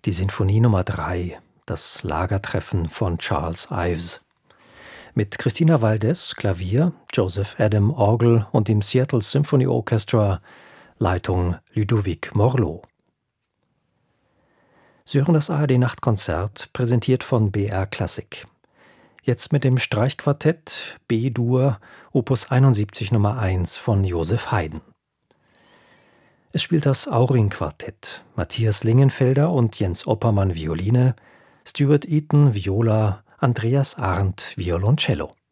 Die Sinfonie Nummer 3, das Lagertreffen von Charles Ives. Mit Christina Valdez, Klavier, Joseph Adam, Orgel und dem Seattle Symphony Orchestra, Leitung Ludovic Morlot. Sie hören das ARD-Nachtkonzert, präsentiert von BR Klassik. Jetzt mit dem Streichquartett B-Dur, Opus 71 Nummer 1 von Joseph Haydn. Es spielt das Auring-Quartett, Matthias Lingenfelder und Jens Oppermann Violine, Stuart Eaton Viola, Andreas Arndt Violoncello.